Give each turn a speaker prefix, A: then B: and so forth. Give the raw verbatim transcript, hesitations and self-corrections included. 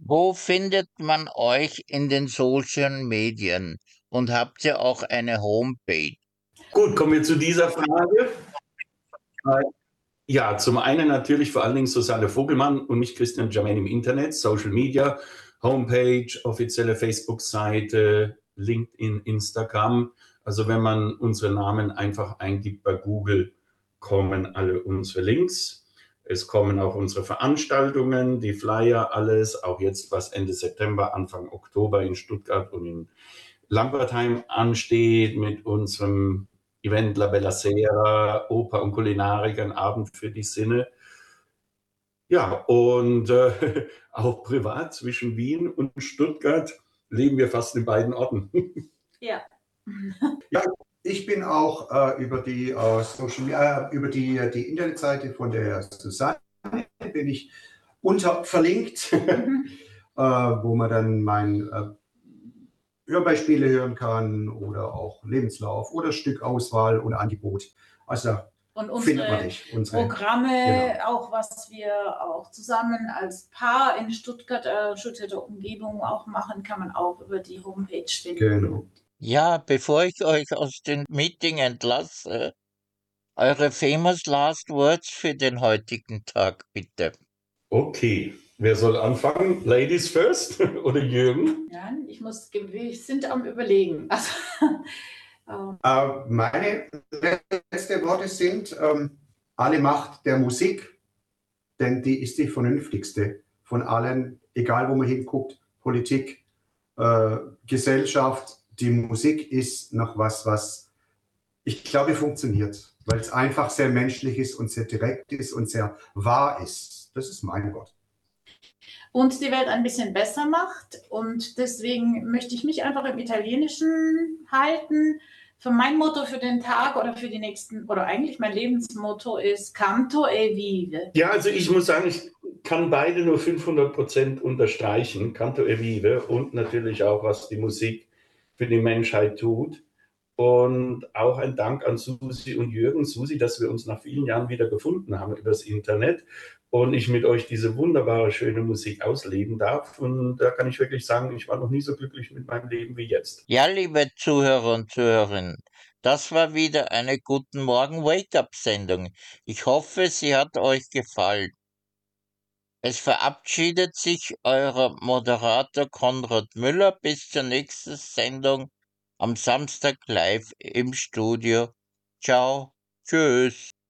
A: Wo findet man euch in den Social Medien? Und habt ihr auch eine Homepage?
B: Gut, kommen wir zu dieser Frage. Äh, Ja, zum einen natürlich vor allen Dingen Susanne Vogelmann und mich, Christian Germain, im Internet, Social Media, Homepage, offizielle Facebook-Seite, LinkedIn, Instagram. Also wenn man unsere Namen einfach eingibt bei Google, kommen alle unsere Links. Es kommen auch unsere Veranstaltungen, die Flyer, alles, auch jetzt, was Ende September, Anfang Oktober in Stuttgart und in Lambertheim ansteht mit unserem Event La Bella Sera, Oper und Kulinarik, ein Abend für die Sinne. Ja, und äh, auch privat zwischen Wien und Stuttgart leben wir fast in beiden Orten.
C: Ja.
D: Ja, ich bin auch äh, über die äh, Social äh, über die, die Internetseite von der Susanne bin ich unter verlinkt,
C: Mhm.
D: äh, wo man dann mein äh, Hörbeispiele hören kann oder auch Lebenslauf oder Stückauswahl und Angebot. Also
C: Und
D: findet man
C: unsere
D: dich. Unsere,
C: Programme,
D: genau.
C: auch was wir auch zusammen als Paar in Stuttgart, äh, Stuttgarter Umgebung auch machen, kann man auch über die Homepage finden.
D: Genau.
A: Ja, bevor ich euch aus dem Meeting entlasse, eure famous last words für den heutigen Tag, bitte.
B: Okay, wer soll anfangen? Ladies first oder Jürgen?
C: Ja, ich muss, wir sind am Überlegen. Also, ähm,
D: Äh, meine letzten Worte sind ähm, alle Macht der Musik, denn die ist die vernünftigste von allen, egal wo man hinguckt, Politik, äh, Gesellschaft. Die Musik ist noch was, was ich glaube funktioniert, weil es einfach sehr menschlich ist und sehr direkt ist und sehr wahr ist. Das ist mein Wort.
C: und die Welt ein bisschen besser macht. Und deswegen möchte ich mich einfach im Italienischen halten. Für mein Motto für den Tag oder für die nächsten, oder eigentlich mein Lebensmotto ist Canto e vive.
B: Ja, also ich muss sagen, ich kann beide nur fünfhundert Prozent unterstreichen, Canto e Vive, und natürlich auch, was die Musik für die Menschheit tut. Und auch ein Dank an Susi und Jürgen. Susi, dass wir uns nach vielen Jahren wieder gefunden haben übers Internet und ich mit euch diese wunderbare, schöne Musik ausleben darf. Und da kann ich wirklich sagen, ich war noch nie so glücklich mit meinem Leben wie jetzt.
A: Ja, liebe Zuhörer und Zuhörerinnen, das war wieder eine Guten Morgen Wake-up-Sendung. Ich hoffe, sie hat euch gefallen. Es verabschiedet sich euer Moderator Konrad Müller bis zur nächsten Sendung am Samstag live im Studio. Ciao, tschüss.